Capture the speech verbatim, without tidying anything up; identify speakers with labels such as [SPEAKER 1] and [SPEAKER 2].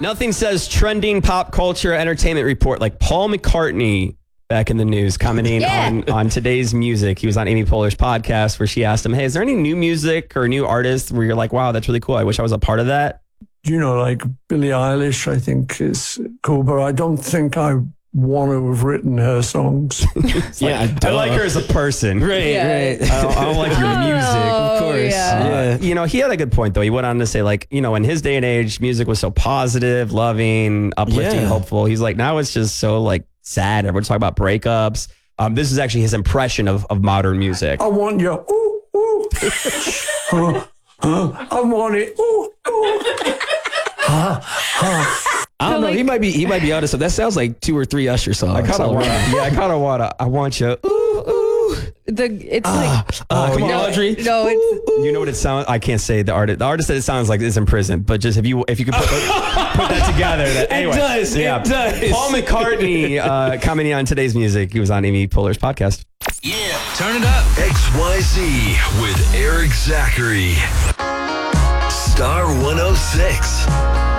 [SPEAKER 1] Nothing says trending pop culture entertainment report like Paul McCartney back in the news, commenting
[SPEAKER 2] Yeah.
[SPEAKER 1] on, on today's music. He was on Amy Poehler's podcast where she asked him, hey, is there any new music or new artists where you're like, wow, that's really cool. I wish I was a part of that.
[SPEAKER 3] You know, like Billie Eilish, I think is cool, but I don't think I want to have written her songs.
[SPEAKER 1] yeah, I like her as a person.
[SPEAKER 4] Right,
[SPEAKER 2] Yeah.
[SPEAKER 4] right.
[SPEAKER 1] I don't, I don't like your music.
[SPEAKER 2] Oh,
[SPEAKER 4] Of course.
[SPEAKER 2] yeah.
[SPEAKER 4] Yeah.
[SPEAKER 1] Uh, you know, he had a good point, though. He went on to say, like, you know, in his day and age, music was so positive, loving, uplifting,
[SPEAKER 4] Yeah.
[SPEAKER 1] hopeful. He's like, now it's just so, like, sad. Everyone's talking about breakups. Um, this is actually his impression of, of modern music.
[SPEAKER 3] I want you. Ooh, ooh. uh, uh, I want it. Ooh, ooh.
[SPEAKER 4] I don't know.
[SPEAKER 2] like-
[SPEAKER 4] he might be. He might be honest. So that sounds like two or three Usher songs.
[SPEAKER 1] I kind of
[SPEAKER 4] So,
[SPEAKER 1] want to, yeah, I kind of want to, I want you. Ooh, ooh.
[SPEAKER 2] The it's like
[SPEAKER 4] uh, come on,
[SPEAKER 2] no,
[SPEAKER 4] Audrey.
[SPEAKER 2] no, it's
[SPEAKER 1] You know what it sounds, I can't say the artist, the artist that it sounds like is in prison, but just if you, if you could put, put that together. That, anyway,
[SPEAKER 4] does, it does.
[SPEAKER 1] Paul McCartney uh, commenting on today's music. He was on Amy Poehler's podcast.
[SPEAKER 5] Yeah, turn it up. X Y Z with Eric Zachary. Star one oh six.